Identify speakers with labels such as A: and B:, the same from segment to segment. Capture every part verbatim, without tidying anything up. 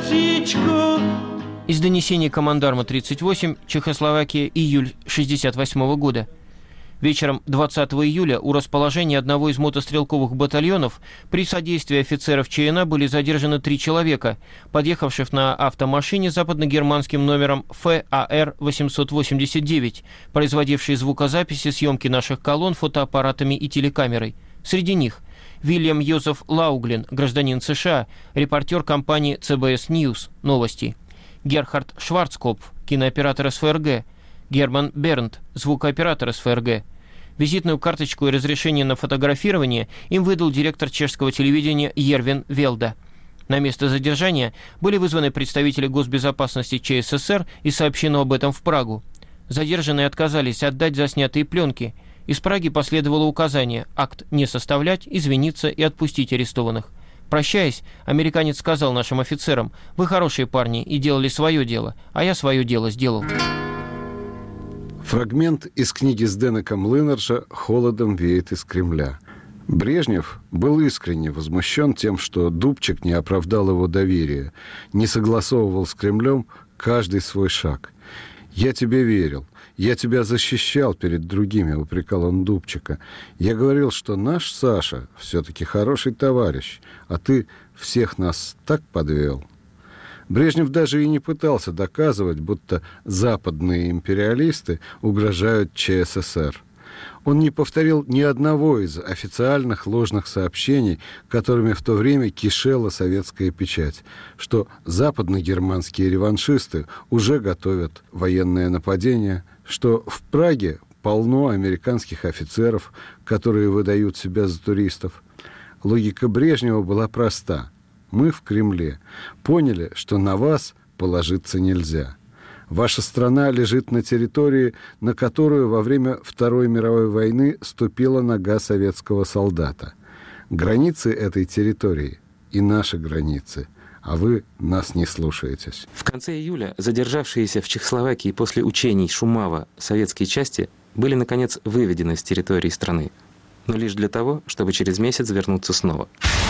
A: птичку.
B: Из донесений командарма тридцать восемь, Чехословакия, июль шестьдесят восьмого года. Вечером двадцатого июля у расположения одного из мотострелковых батальонов при содействии офицеров ЧНА были задержаны три человека, подъехавших на автомашине с западногерманским номером эф а эр восемьсот восемьдесят девять, производившей звукозаписи съемки наших колонн фотоаппаратами и телекамерой. Среди них Вильям Йозеф Лауглин, гражданин США, репортер компании си би эс News, новости; Герхард Шварцкопф, кинооператор эс эф эр гэ; Герман Бернт, звукооператор эс эф эр гэ. Визитную карточку и разрешение на фотографирование им выдал директор чешского телевидения Ервин Велда. На место задержания были вызваны представители госбезопасности че эс эс эр и сообщено об этом в Прагу. Задержанные отказались отдать заснятые пленки. Из Праги последовало указание акт не составлять, извиниться и отпустить арестованных. Прощаясь, американец сказал нашим офицерам: «Вы хорошие парни и делали свое дело, а я свое дело сделал».
C: Фрагмент из книги Сденека Млынарша «Холодом веет из Кремля». Брежнев был искренне возмущен тем, что Дубчик не оправдал его доверие, не согласовывал с Кремлем каждый свой шаг. «Я тебе верил, я тебя защищал перед другими», — упрекал он Дубчика. «Я говорил, что наш Саша все-таки хороший товарищ, а ты всех нас так подвел». Брежнев даже и не пытался доказывать, будто западные империалисты угрожают че эс эс эр. Он не повторил ни одного из официальных ложных сообщений, которыми в то время кишела советская печать, что западногерманские реваншисты уже готовят военное нападение, что в Праге полно американских офицеров, которые выдают себя за туристов. Логика Брежнева была проста. Мы в Кремле поняли, что на вас положиться нельзя. Ваша страна лежит на территории, на которую во время Второй мировой войны ступила нога советского солдата. Границы этой территории и наши границы, а вы нас не слушаетесь.
D: В конце июля задержавшиеся в Чехословакии после учений Шумава советские части были, наконец, выведены с территории страны, но лишь для того, чтобы через месяц вернуться снова.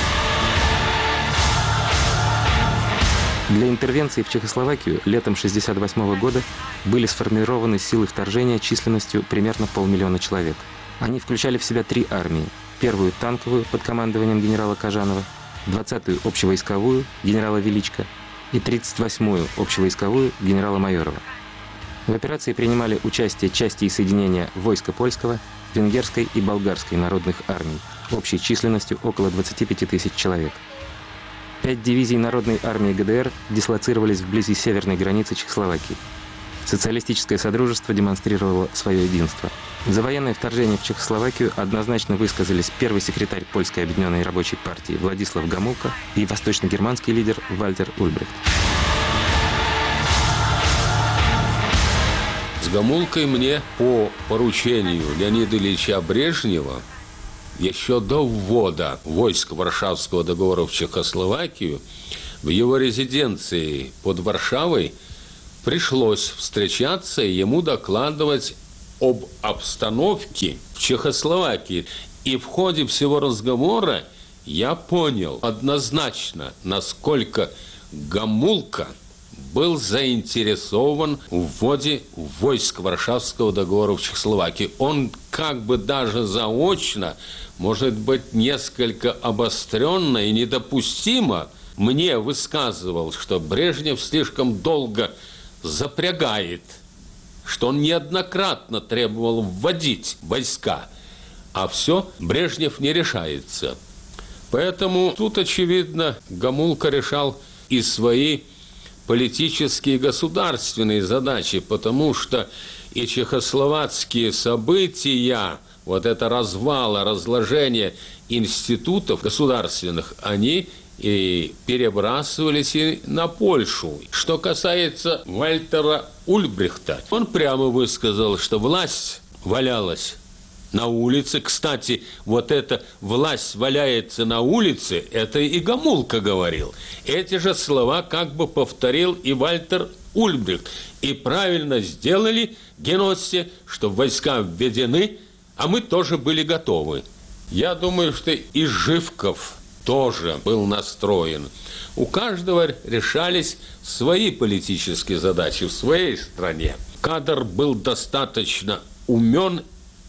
D: Для интервенции в Чехословакию летом тысяча девятьсот шестьдесят восьмого года были сформированы силы вторжения численностью примерно полмиллиона человек. Они включали в себя три армии. Первую танковую под командованием генерала Кожанова, двадцатую общевойсковую генерала Величко и тридцать восьмую общевойсковую генерала Майорова. В операции принимали участие части и соединения войска польского, венгерской и болгарской народных армий общей численностью около двадцати пяти тысяч человек. Пять дивизий Народной армии гэ дэ эр дислоцировались вблизи северной границы Чехословакии. Социалистическое содружество демонстрировало свое единство. За военное вторжение в Чехословакию однозначно высказались первый секретарь Польской объединенной рабочей партии Владислав Гомулка и восточно-германский лидер Вальтер Ульбрихт.
E: С Гомулкой мне по поручению Леонида Ильича Брежнева еще до ввода войск Варшавского договора в Чехословакию в его резиденции под Варшавой пришлось встречаться и ему докладывать об обстановке в Чехословакии. И в ходе всего разговора я понял однозначно, насколько Гомулка был заинтересован в вводе войск Варшавского договора в Чехословакии. Он как бы даже заочно, может быть, несколько обостренно и недопустимо мне высказывал, что Брежнев слишком долго запрягает, что он неоднократно требовал вводить войска, а все Брежнев не решается. Поэтому тут, очевидно, Гомулка решал и свои политические и государственные задачи, потому что и чехословацкие события, вот это развал, разложение институтов государственных, они и перебрасывались и на Польшу. Что касается Вальтера Ульбрихта, он прямо высказал, что власть валялась на улице. Кстати, вот эта власть валяется на улице, это и Гомулка говорил. Эти же слова как бы повторил и Вальтер Ульбрихт. И правильно сделали геноссе, что войска введены, а мы тоже были готовы. Я думаю, что и Живков, тоже был настроен. У каждого решались свои политические задачи в своей стране. Кадр был достаточно умен,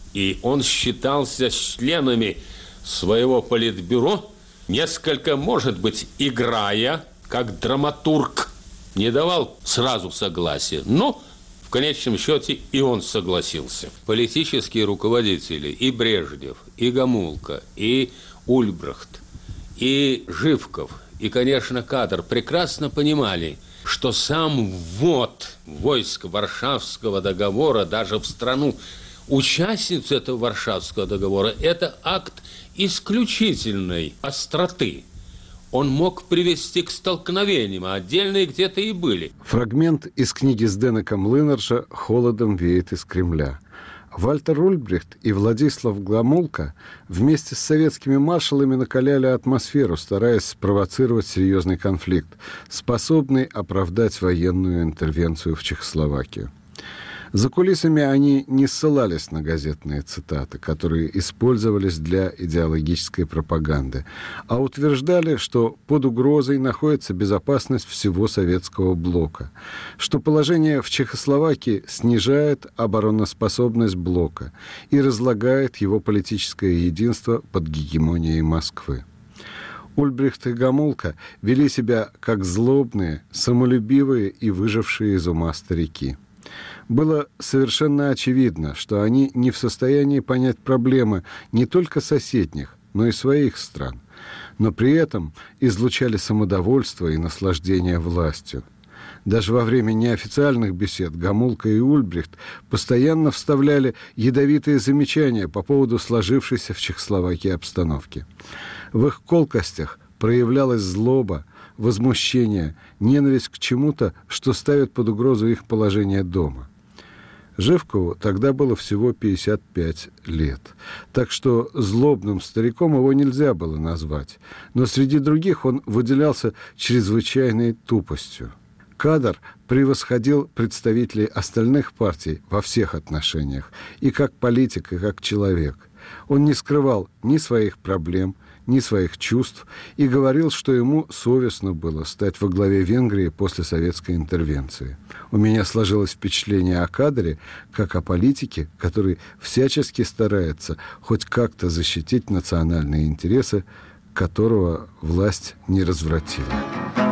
E: и он считался членами своего политбюро, несколько, может быть, играя, как драматург, не давал сразу согласия, но в конечном счете и он согласился. Политические руководители, и Брежнев, и Гомулка, и Ульбрихт, и Живков, и, конечно, Кадр прекрасно понимали, что сам ввод войск Варшавского договора даже в страну участницу этого Варшавского договора – это акт исключительной остроты. Он мог привести к столкновениям, а отдельные где-то и были.
C: Фрагмент из книги Зденека Млынарша «Холодом веет из Кремля». Вальтер Ульбрихт и Владислав Гомулка вместе с советскими маршалами накаляли атмосферу, стараясь спровоцировать серьезный конфликт, способный оправдать военную интервенцию в Чехословакию. За кулисами они не ссылались на газетные цитаты, которые использовались для идеологической пропаганды, а утверждали, что под угрозой находится безопасность всего советского блока, что положение в Чехословакии снижает обороноспособность блока и разлагает его политическое единство под гегемонией Москвы. Ульбрихт и Гомулка вели себя как злобные, самолюбивые и выжившие из ума старики. Было совершенно очевидно, что они не в состоянии понять проблемы не только соседних, но и своих стран, но при этом излучали самодовольство и наслаждение властью. Даже во время неофициальных бесед Гомулка и Ульбрихт постоянно вставляли ядовитые замечания по поводу сложившейся в Чехословакии обстановки. В их колкостях проявлялась злоба, возмущение, ненависть к чему-то, что ставит под угрозу их положение дома. Живкову тогда было всего пятьдесят пять лет, так что злобным стариком его нельзя было назвать, но среди других он выделялся чрезвычайной тупостью. Кадр превосходил представителей остальных партий во всех отношениях, и как политик, и как человек. Он не скрывал ни своих проблем, ни своих чувств, и говорил, что ему совестно было стать во главе Венгрии после советской интервенции. У меня сложилось впечатление о Кадре как о политике, который всячески старается хоть как-то защитить национальные интересы, которого власть не развратила.